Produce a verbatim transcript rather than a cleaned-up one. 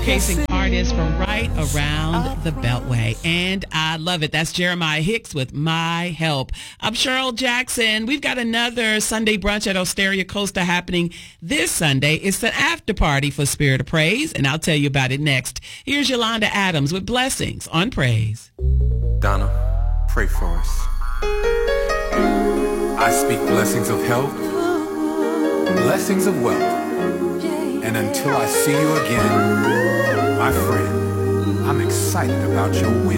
showcasing artists from right around the Beltway. And I love it. That's Jeremiah Hicks with My Help. I'm Cheryl Jackson. We've got another Sunday brunch at Osteria Costa happening this Sunday. It's the after party for Spirit of Praise, and I'll tell you about it next. Here's Yolanda Adams with Blessings on Praise. Donna, pray for us. I speak blessings of health, blessings of wealth, and until I see you again, my friend, I'm excited about your win.